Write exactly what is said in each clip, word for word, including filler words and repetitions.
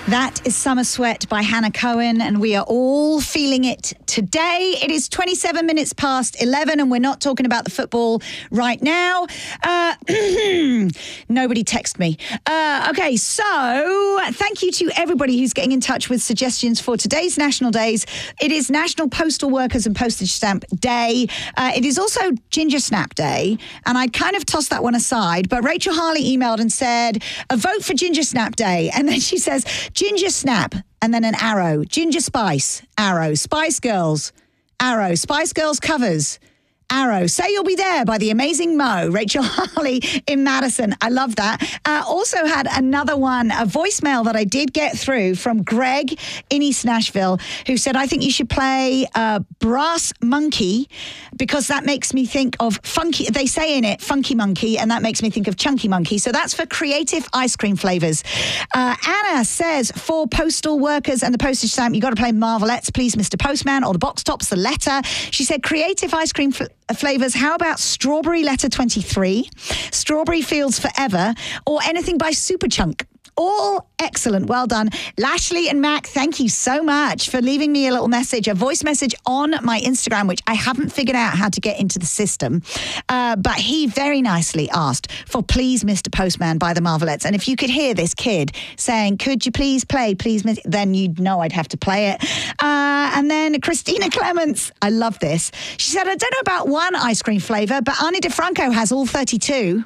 That is Summer Sweat by Hannah Cohen, and we are all feeling it today. It is twenty-seven minutes past eleven, and we're not talking about the football right now. Uh, nobody text me. Uh, okay, so thank you to everybody who's getting in touch with suggestions for today's National Days. It is National Postal Workers and Postage Stamp Day. Uh, it is also Ginger Snap Day, and I kind of tossed that one aside, but Rachel Harley emailed and said, a vote for Ginger Snap Day. And then she says, Ginger Snap, and then an arrow. Ginger Spice, arrow. Spice Girls, arrow. Spice Girls covers, arrow. Say You'll Be There by the amazing Mo, Rachel Harley in Madison. I love that. Uh, also had another one, a voicemail that I did get through from Greg in East Nashville, who said, I think you should play uh, Brass Monkey because that makes me think of funky. They say in it, Funky Monkey, and that makes me think of Chunky Monkey. So that's for creative ice cream flavors. Uh, Anna says, for postal workers and the postage stamp, you got to play Marvelettes, Please Mister Postman, or the box tops, the letter. She said, creative ice cream fl- flavors. How about Strawberry Letter twenty-three, Strawberry Fields Forever, or anything by Superchunk? All excellent. Well done. Lashley and Mac, thank you so much for leaving me a little message, a voice message on my Instagram, which I haven't figured out how to get into the system. Uh, but he very nicely asked for Please Mister Postman by the Marvelettes. And if you could hear this kid saying, could you please play, please, Miss then you'd know I'd have to play it. Uh, and then Christina Clements, I love this. She said, I don't know about one ice cream flavour, but Ani DeFranco has all thirty-two.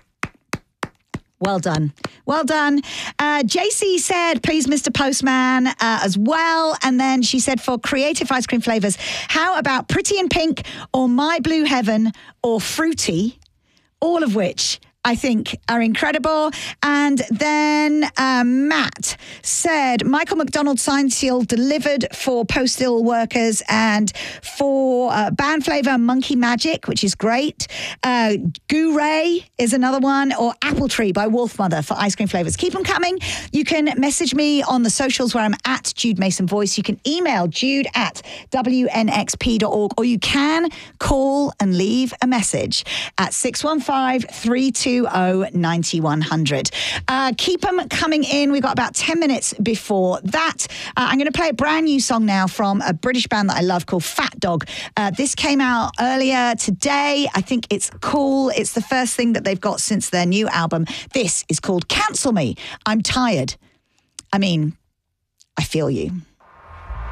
Well done. Well done. Uh, J C said, please, Mister Postman, uh, as well. And then she said, for creative ice cream flavours, how about Pretty in Pink or My Blue Heaven or Fruity, all of which I think are incredible. And then uh, Matt said, Michael McDonald sign seal delivered for postal workers and for uh, band flavour Monkey Magic, which is great. Uh, Goo Ray is another one, or Apple Tree by Wolfmother for ice cream flavours. Keep them coming. You can message me on the socials where I'm at Jude Mason Voice. You can email jude at w n x p dot org, or you can call and leave a message at six one five, three two zero, nine one zero zero. Uh, keep them coming in. We've got about ten minutes before that. Uh, I'm going to play a brand new song now from a British band that I love called Fat Dog. Uh, this came out earlier today. I think it's cool. It's the first thing that they've got since their new album. This is called Cancel Me. I'm tired. I mean, I feel you.